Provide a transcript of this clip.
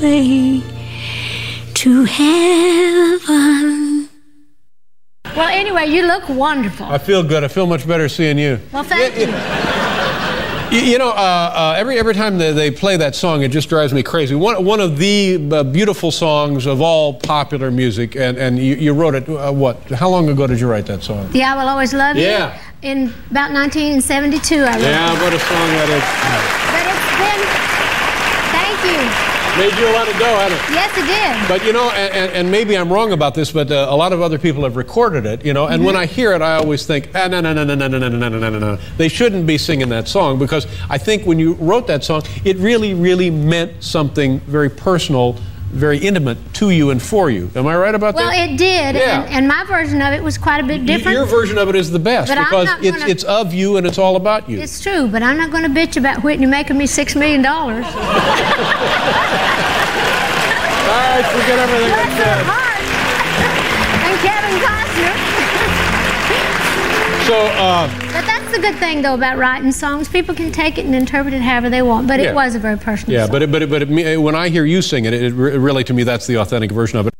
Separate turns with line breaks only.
way to heaven.
Well, anyway, you look wonderful.
I feel good. I feel much better seeing you.
Well, thank you.
You know, every time they play that song, it just drives me crazy. One of the beautiful songs of all popular music, and you wrote it, what? How long ago did you write that song?
The I Will Always Love You?
Yeah.
In about 1972, I wrote it.
Yeah, what a song that is.
But it's been, thank you.
Made you let it go, hasn't it?
Yes, it did.
But, you know, and maybe I'm wrong about this, but a lot of other people have recorded it, you know, and when I hear it, I always think, no. They shouldn't be singing that song, because I think when you wrote that song, it really, really meant something very personal, very intimate to you and for you. Am I right about that?
Well, it did,
Yeah.
and my version of it was quite a bit different.
Your version of it is the best,
But I'm
because
not gonna-
it's of you and it's all about you.
It's true, but I'm not going to bitch about Whitney making me $6 million.
All right, forget everything I
Bless her
said.
heart. And Kevin Costner.
So,
But that's the good thing, though, about writing songs. People can take it and interpret it however they want, but
Yeah.
it was a very personal
yeah,
song.
but when I hear you sing it, it really, to me, that's the authentic version of it.